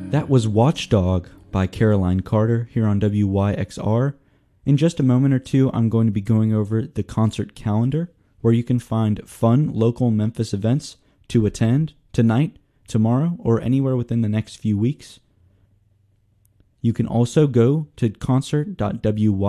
That was Watchdog by Caroline Carter here on WYXR. In just a moment or two, I'm going to be going over the concert calendar, where you can find fun local Memphis events to attend tonight, tomorrow, or anywhere within the next few weeks. You can also go to concert.wyxr.org